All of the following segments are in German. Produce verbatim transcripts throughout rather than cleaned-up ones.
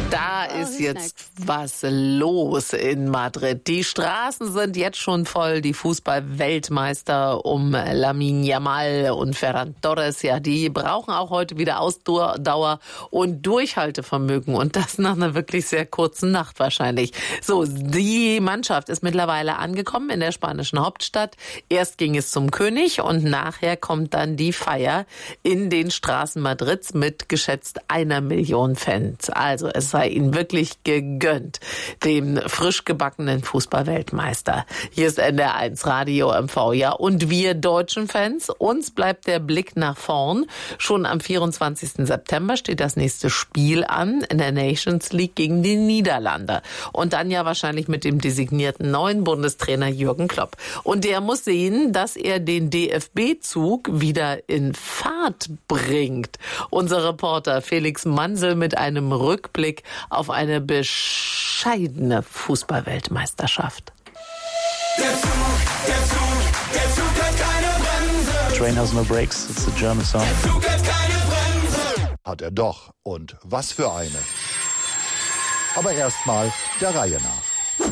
Da ist jetzt was los in Madrid. Die Straßen sind jetzt schon voll. Die Fußball-Weltmeister um Lamine Yamal und Ferran Torres, ja, die brauchen auch heute wieder Ausdauer und Durchhaltevermögen. Und das nach einer wirklich sehr kurzen Nacht wahrscheinlich. So, die Mannschaft ist mittlerweile angekommen in der spanischen Hauptstadt. Erst ging es zum König und nachher kommt dann die Feier in den Straßen Madrids mit geschätzt einer Million Fans. Also es sei ihnen wirklich gegönnt, dem frisch gebackenen Fußball-Weltmeister. Hier ist N D R eins Radio M V, ja. Und wir deutschen Fans, uns bleibt der Blick nach vorn. Schon am vierundzwanzigsten September steht das nächste Spiel an in der Nations League gegen die Niederlande. Und dann ja wahrscheinlich mit dem designierten neuen Bundestrainer Jürgen Klopp. Und der muss sehen, dass er den D F B-Zug wieder in Fahrt bringt. Unser Reporter Felix Mansel mit einem Rückblick auf eine bescheidene Fußball-Weltmeisterschaft. Der Zug, der Zug, der Zug hat keine Bremse. Train has no brakes, it's a German song. Der Zug hat keine Bremse. Hat er doch. Und was für eine. Aber erstmal der Reihe nach.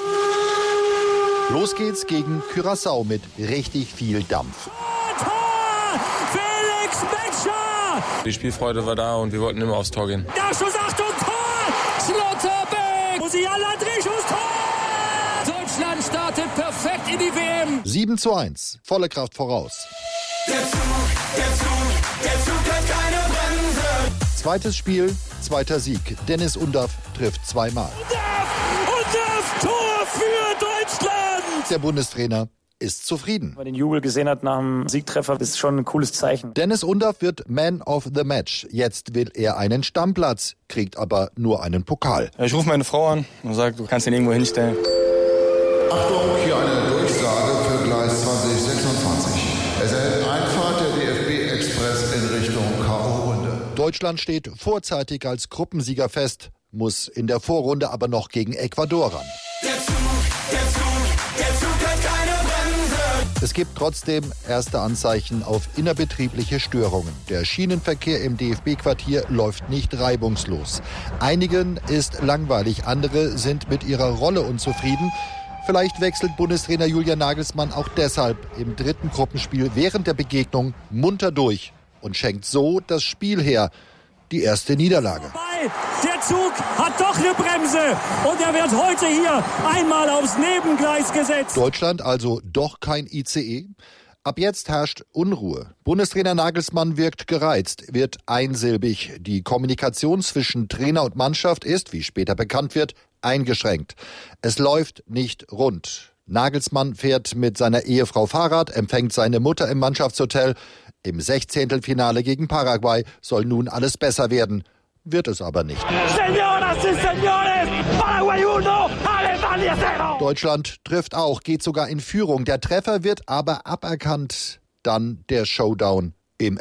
Los geht's gegen Curaçao mit richtig viel Dampf. Felix Metscher! Die Spielfreude war da und wir wollten immer aufs Tor gehen. Der Schuss, Achtung, Tor! Schlotterbeck! Musiala, Drehschuss, Tor! Deutschland startet perfekt in die W M. sieben zu eins, volle Kraft voraus. Der Zug, der Zug, der Zug hat keine Bremse. Zweites Spiel, zweiter Sieg. Dennis Undaff trifft zweimal. Undaff, Tor für Deutschland! Der Bundestrainer ist zufrieden. Wenn man den Jubel gesehen hat nach dem Siegtreffer, ist schon ein cooles Zeichen. Dennis Undaff wird Man of the Match. Jetzt will er einen Stammplatz, kriegt aber nur einen Pokal. Ich rufe meine Frau an und sage, du kannst ihn irgendwo hinstellen. Achtung, hier eine Durchsage für Gleis zwanzig sechsundzwanzig. Es erhält Einfahrt der D F B-Express in Richtung K O-Runde. Deutschland steht vorzeitig als Gruppensieger fest, muss in der Vorrunde aber noch gegen Ecuador ran. Der Zug, der Zug, der Zug hat keine Bremse. Es gibt trotzdem erste Anzeichen auf innerbetriebliche Störungen. Der Schienenverkehr im D F B-Quartier läuft nicht reibungslos. Einigen ist langweilig, andere sind mit ihrer Rolle unzufrieden. Vielleicht wechselt Bundestrainer Julian Nagelsmann auch deshalb im dritten Gruppenspiel während der Begegnung munter durch und schenkt so das Spiel her. Die erste Niederlage. Der Zug hat doch eine Bremse und er wird heute hier einmal aufs Nebengleis gesetzt. Deutschland also doch kein I C E. Ab jetzt herrscht Unruhe. Bundestrainer Nagelsmann wirkt gereizt, wird einsilbig. Die Kommunikation zwischen Trainer und Mannschaft ist, wie später bekannt wird, eingeschränkt. Es läuft nicht rund. Nagelsmann fährt mit seiner Ehefrau Fahrrad, empfängt seine Mutter im Mannschaftshotel. Im Sechzehntelfinale gegen Paraguay soll nun alles besser werden. Wird es aber nicht. Señoras y señores, Paraguay uno, Alemania cero. Deutschland trifft auch, geht sogar in Führung. Der Treffer wird aber aberkannt. Dann der Showdown